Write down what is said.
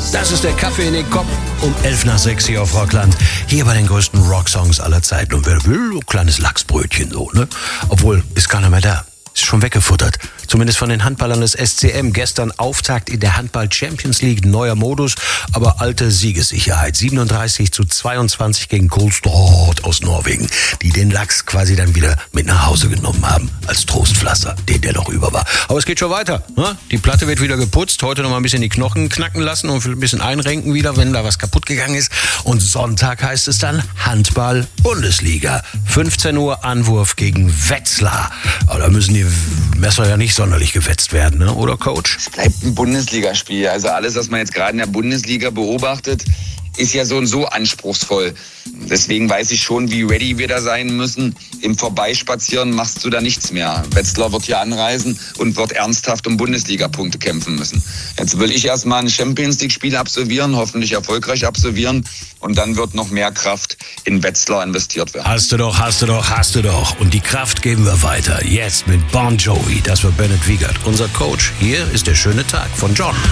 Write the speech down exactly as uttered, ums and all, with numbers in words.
Das ist der Kaffee in den Kopf um elf nach sechs hier auf Rockland. Hier bei den größten Rocksongs aller Zeiten. Und wer will, ein kleines Lachsbrötchen so, ne? Obwohl, ist keiner mehr da. Ist schon weggefuttert. Zumindest von den Handballern des S C M. Gestern Auftakt in der Handball-Champions League. Neuer Modus, aber alte Siegessicherheit. siebenunddreißig zu zweiundzwanzig gegen Kolstad aus Norwegen, die den Lachs quasi dann wieder mit nach Hause genommen haben. Als Trostpflaster, den der noch über war. Aber es geht schon weiter. Ne? Die Platte wird wieder geputzt. Heute noch mal ein bisschen die Knochen knacken lassen und ein bisschen einrenken wieder, wenn da was kaputt gegangen ist. Und Sonntag heißt es dann Handball-Bundesliga. fünfzehn Uhr Anwurf gegen Wetzlar. Aber da müssen die Messer ja nicht sonderlich gewetzt werden, ne? Oder Coach? Es bleibt ein Bundesligaspiel. Also alles, was man jetzt gerade in der Bundesliga beobachtet, ist ja so und so anspruchsvoll. Deswegen weiß ich schon, wie ready wir da sein müssen. Im Vorbeispazieren machst du da nichts mehr. Wetzlar wird hier anreisen und wird ernsthaft um Bundesliga-Punkte kämpfen müssen. Jetzt will ich erstmal ein Champions-League-Spiel absolvieren, hoffentlich erfolgreich absolvieren. Und dann wird noch mehr Kraft in Wetzlar investiert werden. Hast du doch, hast du doch, hast du doch. Und die Kraft geben wir weiter. Jetzt mit Bon Jovi. Das war Bennett Wiegert, unser Coach. Hier ist der schöne Tag von John.